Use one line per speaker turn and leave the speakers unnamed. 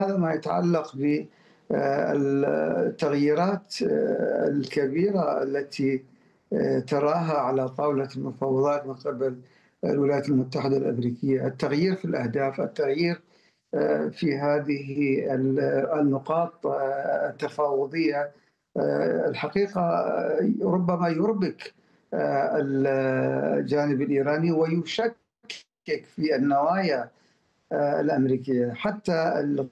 ما يتعلق بالتغييرات الكبيرة التي تراها على طاولة المفاوضات من قبل الولايات المتحدة الأمريكية، التغيير في الأهداف، التغيير في هذه النقاط التفاوضية. الحقيقة ربما يربك الجانب الإيراني ويشكك في النوايا الأمريكية. حتى